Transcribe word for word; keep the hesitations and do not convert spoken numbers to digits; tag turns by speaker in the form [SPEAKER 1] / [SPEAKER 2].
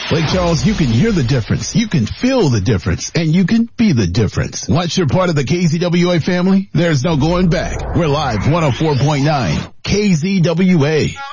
[SPEAKER 1] Lake Charles, you can hear the difference, you can feel the difference, and you can be the difference. Once you're part of the K Z W A family, there's no going back. We're live one oh four point nine K Z W A.